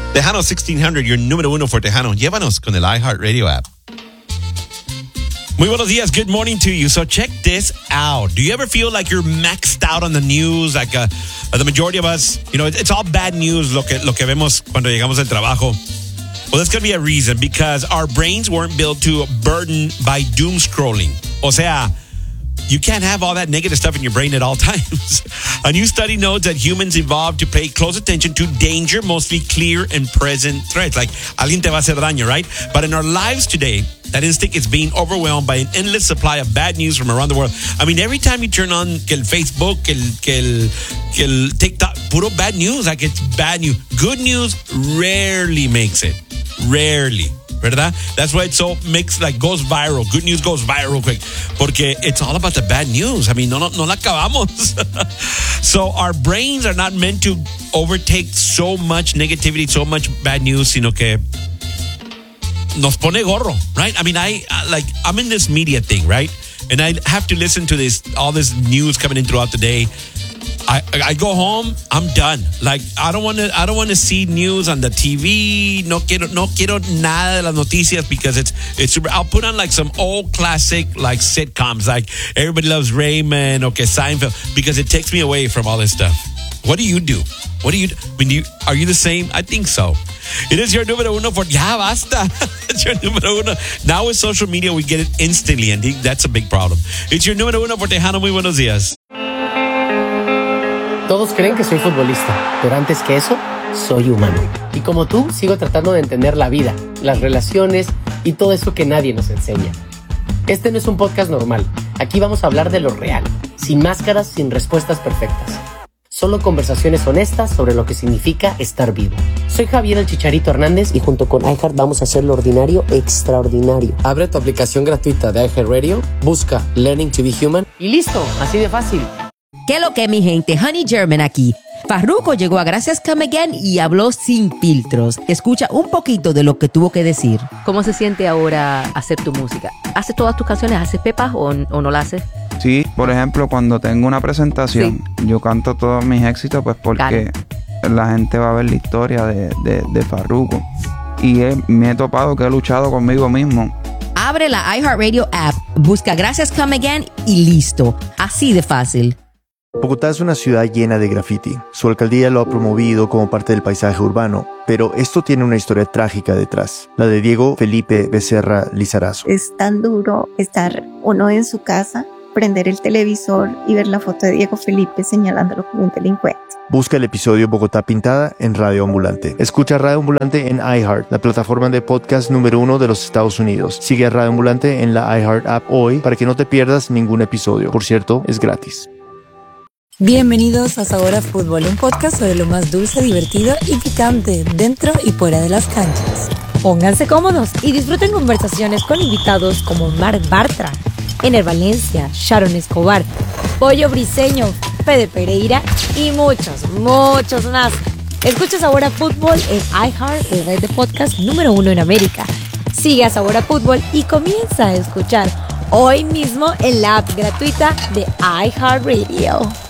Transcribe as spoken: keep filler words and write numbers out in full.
Tejano sixteen hundred, your número uno for Tejano. Llévanos con el iHeartRadio app. Muy buenos días. Good morning to you. So check this out. Do you ever feel like you're maxed out on the news? Like uh, the majority of us, you know, it's all bad news lo que, lo que vemos cuando llegamos al trabajo. Well, that's going to be a reason because our brains weren't built to burden by doom scrolling. O sea, you can't have all that negative stuff in your brain at all times. A new study notes that humans evolved to pay close attention to danger, mostly clear and present threats. Like, alguien te va a hacer daño, right? But in our lives today, that instinct is being overwhelmed by an endless supply of bad news from around the world. I mean, every time you turn on que el Facebook, que el, que el, que el TikTok, puro bad news. Like, it's bad news. Good news rarely makes it. Rarely. ¿Verdad? That's why it so makes like goes viral. Good news goes viral quick. Porque it's all about the bad news. I mean, no, no, no la acabamos. So our brains are not meant to overtake so much negativity, so much bad news, sino que nos pone gorro, right? I mean, I like I'm in this media thing, right? And I have to listen to this all this news coming in throughout the day. I, I go home, I'm done. Like I don't want to I don't want to see news on the T V. No quiero no quiero nada de las noticias because it's it's super, I'll put on like some old classic like sitcoms like Everybody Loves Raymond, okay, Seinfeld, because it takes me away from all this stuff. What do you do? What do you do? I mean, you, are you the same? I think so. It is your número uno for ya basta. It's your número uno. Now with social media we get it instantly, and that's a big problem. It's your número uno for Tejano. Muy buenos días. Todos creen que soy futbolista, pero antes que eso, soy humano. Y como tú, sigo tratando de entender la vida, las relaciones y todo eso que nadie nos enseña. Este no es un podcast normal. Aquí vamos a hablar de lo real, sin máscaras, sin respuestas perfectas. Solo conversaciones honestas sobre lo que significa estar vivo. Soy Javier el Chicharito Hernández y junto con iHeart vamos a hacer lo ordinario extraordinario. Abre tu aplicación gratuita de iHeartRadio, busca Learning to be Human y listo, así de fácil. ¿Qué lo que, mi gente? Honey German aquí. Farruko llegó a Gracias Come Again y habló sin filtros. Escucha un poquito de lo que tuvo que decir. ¿Cómo se siente ahora hacer tu música? ¿Haces todas tus canciones? ¿Haces pepas o, o no las haces? Sí, por ejemplo, cuando tengo una presentación, sí, yo canto todos mis éxitos pues porque claro, la gente va a ver la historia de, de, de Farruko. Y he, me he topado que he luchado conmigo mismo. Abre la iHeartRadio app, busca Gracias Come Again y listo. Así de fácil. Bogotá es una ciudad llena de graffiti. Su alcaldía lo ha promovido como parte del paisaje urbano, pero esto tiene una historia trágica detrás, la de Diego Felipe Becerra Lizarazo. Es tan duro estar uno en su casa, prender el televisor y ver la foto de Diego Felipe señalándolo como un delincuente. Busca el episodio Bogotá Pintada en Radio Ambulante. Escucha Radio Ambulante en iHeart, la plataforma de podcast número uno de los Estados Unidos. Sigue a Radio Ambulante en la iHeart app hoy para que no te pierdas ningún episodio. Por cierto, es gratis. Bienvenidos a Sabor a Fútbol, un podcast sobre lo más dulce, divertido y picante dentro y fuera de las canchas. Pónganse cómodos y disfruten conversaciones con invitados como Marc Bartra, Ener Valencia, Sharon Escobar, Pollo Briseño, Fede Pereira y muchos, muchos más. Escucha Sabor a Fútbol en iHeart, la red de podcast número uno en América. Sigue a Sabor a Fútbol y comienza a escuchar hoy mismo en la app gratuita de iHeartRadio.